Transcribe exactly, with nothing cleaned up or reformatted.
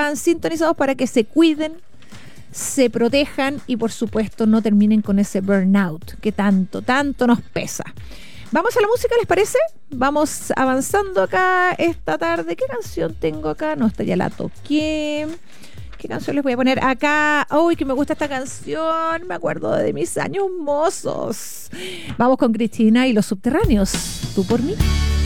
van sintonizados para que se cuiden, se protejan y por supuesto no terminen con ese burnout que tanto, tanto nos pesa. Vamos a la música, ¿les parece? Vamos avanzando acá esta tarde. ¿Qué canción tengo acá? No, esta ya la toqué. ¿Qué canción les voy a poner acá? ¡Uy, que me gusta esta canción! Me acuerdo de mis años mozos. Vamos con Cristina y los Subterráneos. Tú por mí.